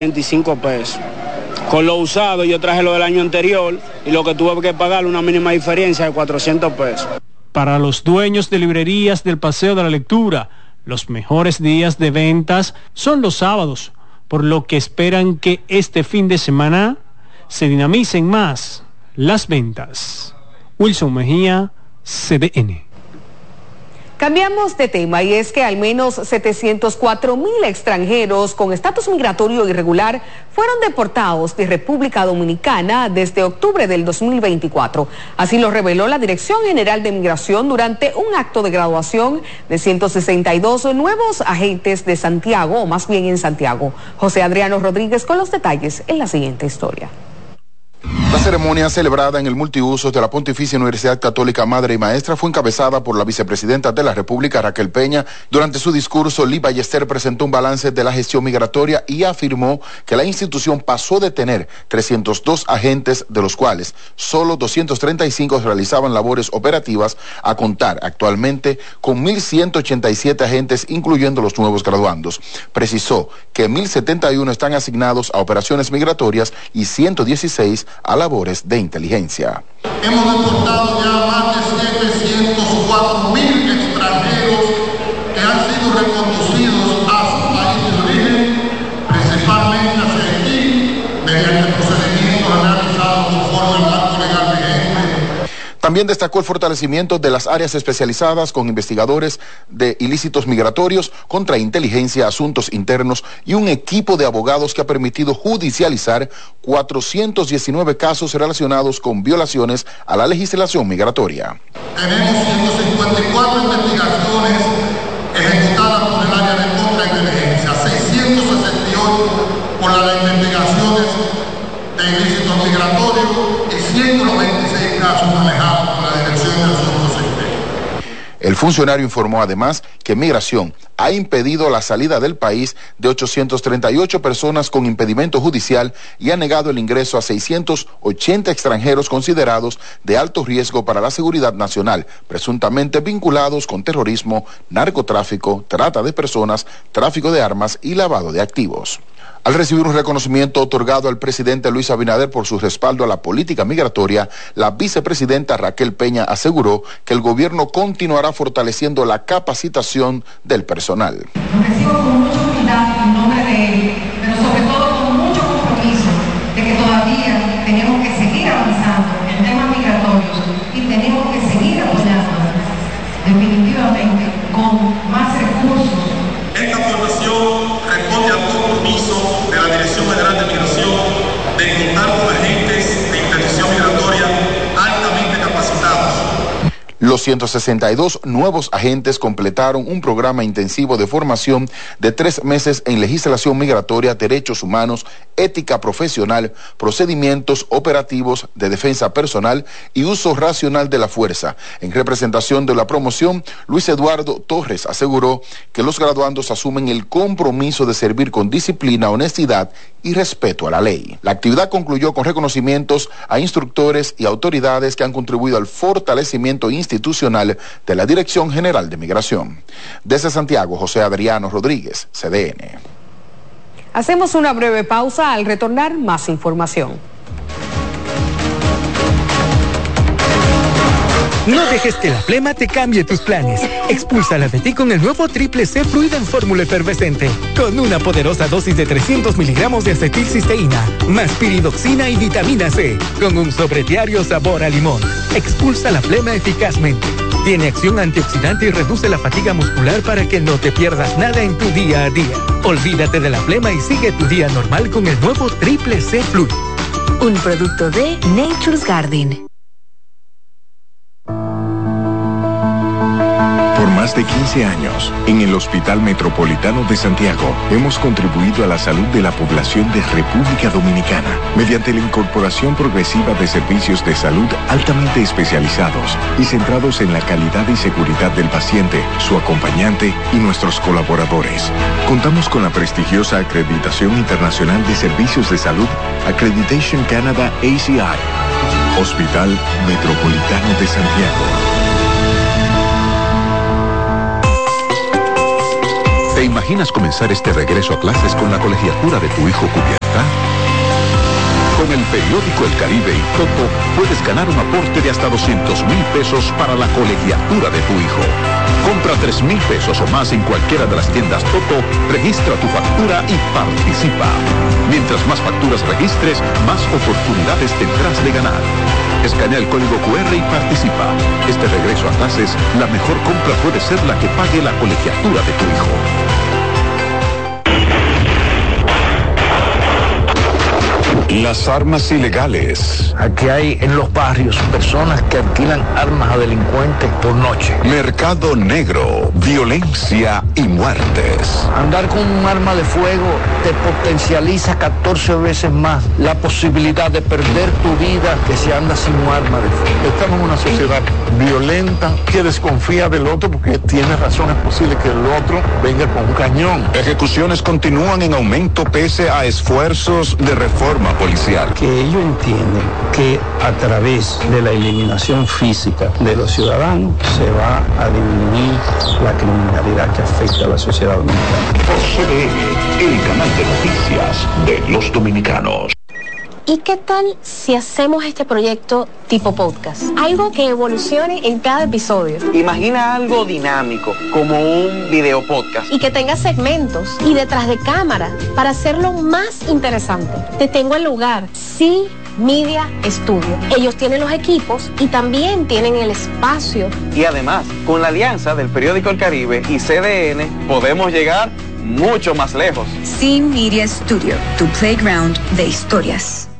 25 pesos. Con lo usado yo traje lo del año anterior y lo que tuve que pagar una mínima diferencia de 400 pesos. Para los dueños de librerías del Paseo de la Lectura, los mejores días de ventas son los sábados, por lo que esperan que este fin de semana se dinamicen más las ventas. Wilson Mejía, CDN. Cambiamos de tema y es que al menos 704.000 extranjeros con estatus migratorio irregular fueron deportados de República Dominicana desde octubre del 2024. Así lo reveló la Dirección General de Migración durante un acto de graduación de 162 nuevos agentes de Santiago, o más bien en Santiago. José Adriano Rodríguez con los detalles en la siguiente historia. La ceremonia celebrada en el multiusos de la Pontificia Universidad Católica Madre y Maestra fue encabezada por la vicepresidenta de la República, Raquel Peña. Durante su discurso, Lee Ballester presentó un balance de la gestión migratoria y afirmó que la institución pasó de tener 302 agentes, de los cuales solo 235 realizaban labores operativas, a contar actualmente con 1.187 agentes, incluyendo los nuevos graduandos. Precisó que 1.071 están asignados a operaciones migratorias y 116 a labores de inteligencia. Hemos deportado ya más de 704.000 extranjeros que han sido reconducidos a su país de origen, principalmente hacia Haití, mediante procedimientos analizados conforme al marco legal vigente. También destacó el fortalecimiento de las áreas especializadas con investigadores de ilícitos migratorios, contrainteligencia, asuntos internos y un equipo de abogados que ha permitido judicializar 419 casos relacionados con violaciones a la legislación migratoria. Tenemos 154 investigaciones ejecutadas por el área de contrainteligencia, 668 por las investigaciones de ilícitos migratorios y 196 casos manejados por la Dirección de Asuntos Exteriores. El funcionario informó además que Migración ha impedido la salida del país de 838 personas con impedimento judicial y ha negado el ingreso a 680 extranjeros considerados de alto riesgo para la seguridad nacional, presuntamente vinculados con terrorismo, narcotráfico, trata de personas, tráfico de armas y lavado de activos. Al recibir un reconocimiento otorgado al presidente Luis Abinader por su respaldo a la política migratoria, la vicepresidenta Raquel Peña aseguró que el gobierno continuará fortaleciendo la capacitación del personal. Lo recibo con mucha humildad en nombre de él, pero sobre todo con mucho compromiso de que todavía tenemos que seguir avanzando en temas migratorios y tenemos que seguir apoyando definitivamente con más recursos. Esta formación responde al compromiso de la Dirección General de Migración de contar con agentes de interdicción migratoria altamente capacitados. Los 162 nuevos agentes completaron un programa intensivo de formación de 3 meses en legislación migratoria, derechos humanos, ética profesional, procedimientos operativos de defensa personal y uso racional de la fuerza. En representación de la promoción, Luis Eduardo Torres aseguró que los graduandos asumen el compromiso de servir con disciplina, honestidad y respeto a la ley. La actividad concluyó con reconocimientos a instructores y autoridades que han contribuido al fortalecimiento institucional de la Dirección General de Migración. Desde Santiago, José Adriano Rodríguez, CDN. Hacemos una breve pausa. Al retornar, más información. No dejes que la flema te cambie tus planes. Expúlsala de ti con el nuevo Triple C Fluid en fórmula efervescente, con una poderosa dosis de 300 miligramos de acetilcisteína, más piridoxina y vitamina C, con un sobrediario sabor a limón. Expulsa la flema eficazmente. Tiene acción antioxidante y reduce la fatiga muscular para que no te pierdas nada en tu día a día. Olvídate de la flema y sigue tu día normal con el nuevo Triple C Fluid. Un producto de Nature's Garden. Por más de 15 años, en el Hospital Metropolitano de Santiago, hemos contribuido a la salud de la población de República Dominicana mediante la incorporación progresiva de servicios de salud altamente especializados y centrados en la calidad y seguridad del paciente, su acompañante y nuestros colaboradores. Contamos con la prestigiosa acreditación internacional de servicios de salud Accreditation Canada ACI. Hospital Metropolitano de Santiago. ¿Te imaginas comenzar este regreso a clases con la colegiatura de tu hijo cubierta? Con el periódico El Caribe y Toto puedes ganar un aporte de hasta 200,000 pesos para la colegiatura de tu hijo. Compra 3,000 pesos o más en cualquiera de las tiendas Toto, registra tu factura y participa. Mientras más facturas registres, más oportunidades tendrás de ganar. Escanea el código QR y participa. Este regreso a clases, la mejor compra puede ser la que pague la colegiatura de tu hijo. Las armas ilegales. Aquí hay en los barrios personas que alquilan armas a delincuentes por noche. Mercado negro, violencia y muertes. Andar con un arma de fuego te potencializa 14 veces más la posibilidad de perder tu vida que si andas sin un arma de fuego. Estamos en una sociedad violenta que desconfía del otro porque tiene razón, es posible que el otro venga con un cañón. Ejecuciones continúan en aumento pese a esfuerzos de reforma policial. Que ellos entienden que a través de la eliminación física de los ciudadanos se va a disminuir la criminalidad que afecta a la sociedad dominicana. Por CDN, el canal de noticias de los dominicanos. ¿Y qué tal si hacemos este proyecto tipo podcast? Algo que evolucione en cada episodio. Imagina algo dinámico, como un video podcast. Y que tenga segmentos y detrás de cámara para hacerlo más interesante. Te tengo el lugar. Sí. Media Studio. Ellos tienen los equipos y también tienen el espacio. Y además, con la alianza del periódico El Caribe y CDN, podemos llegar mucho más lejos. Sí Media Studio, tu playground de historias.